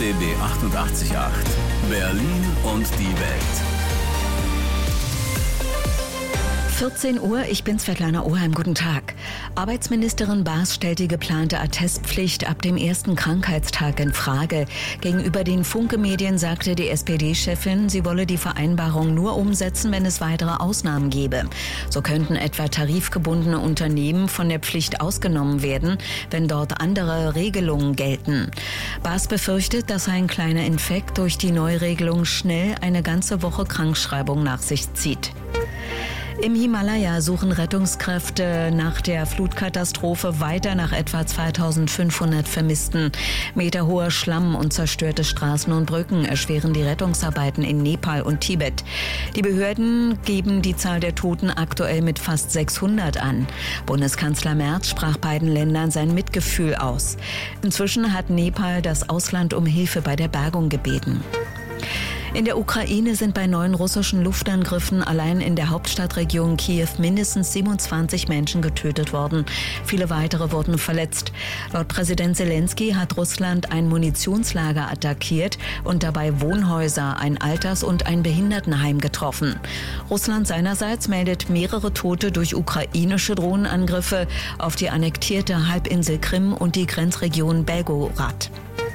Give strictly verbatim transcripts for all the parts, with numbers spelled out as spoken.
B B achtundachtzig Komma acht. Berlin und die Welt. vierzehn Uhr, ich bin Svetlana Oheim, guten Tag. Arbeitsministerin Baas stellt die geplante Attestpflicht ab dem ersten Krankheitstag in Frage. Gegenüber den Funke-Medien sagte die S P D-Chefin, sie wolle die Vereinbarung nur umsetzen, wenn es weitere Ausnahmen gebe. So könnten etwa tarifgebundene Unternehmen von der Pflicht ausgenommen werden, wenn dort andere Regelungen gelten. Baas befürchtet, dass ein kleiner Infekt durch die Neuregelung schnell eine ganze Woche Krankschreibung nach sich zieht. Im Himalaya suchen Rettungskräfte nach der Flutkatastrophe weiter nach etwa zweitausendfünfhundert Vermissten. Meterhoher Schlamm und zerstörte Straßen und Brücken erschweren die Rettungsarbeiten in Nepal und Tibet. Die Behörden geben die Zahl der Toten aktuell mit fast sechshundert an. Bundeskanzler Merz sprach beiden Ländern sein Mitgefühl aus. Inzwischen hat Nepal das Ausland um Hilfe bei der Bergung gebeten. In der Ukraine sind bei neuen russischen Luftangriffen allein in der Hauptstadtregion Kiew mindestens siebenundzwanzig Menschen getötet worden. Viele weitere wurden verletzt. Laut Präsident Zelensky hat Russland ein Munitionslager attackiert und dabei Wohnhäuser, ein Alters- und ein Behindertenheim getroffen. Russland seinerseits meldet mehrere Tote durch ukrainische Drohnenangriffe auf die annektierte Halbinsel Krim und die Grenzregion Belgorod.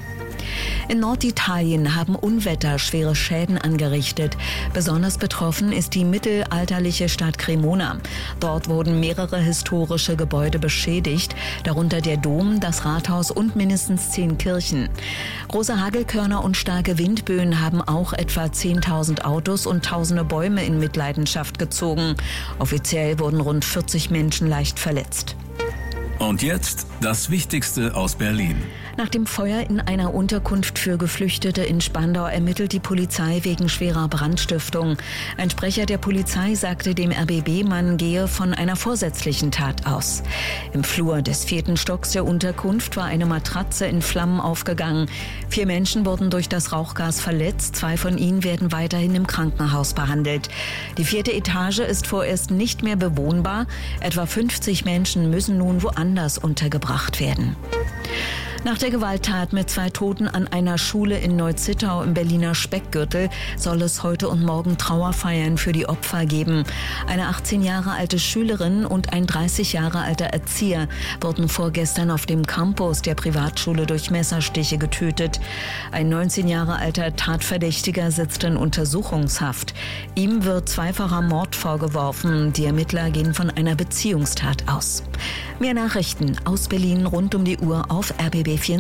In Norditalien haben Unwetter schwere Schäden angerichtet. Besonders betroffen ist die mittelalterliche Stadt Cremona. Dort wurden mehrere historische Gebäude beschädigt, darunter der Dom, das Rathaus und mindestens zehn Kirchen. Große Hagelkörner und starke Windböen haben auch etwa zehntausend Autos und tausende Bäume in Mitleidenschaft gezogen. Offiziell wurden rund vierzig Menschen leicht verletzt. Und jetzt das Wichtigste aus Berlin. Nach dem Feuer in einer Unterkunft für Geflüchtete in Spandau ermittelt die Polizei wegen schwerer Brandstiftung. Ein Sprecher der Polizei sagte dem R B B, man gehe von einer vorsätzlichen Tat aus. Im Flur des vierten Stocks der Unterkunft war eine Matratze in Flammen aufgegangen. Vier Menschen wurden durch das Rauchgas verletzt. Zwei von ihnen werden weiterhin im Krankenhaus behandelt. Die vierte Etage ist vorerst nicht mehr bewohnbar. Etwa fünfzig Menschen müssen nun woanders untergebracht werden. Nach der Gewalttat mit zwei Toten an einer Schule in Neuzittau im Berliner Speckgürtel soll es heute und morgen Trauerfeiern für die Opfer geben. Eine achtzehn Jahre alte Schülerin und ein dreißig Jahre alter Erzieher wurden vorgestern auf dem Campus der Privatschule durch Messerstiche getötet. Ein neunzehn Jahre alter Tatverdächtiger sitzt in Untersuchungshaft. Ihm wird zweifacher Mord vorgeworfen. Die Ermittler gehen von einer Beziehungstat aus. Mehr Nachrichten aus Berlin rund um die Uhr auf R B B vierundzwanzig.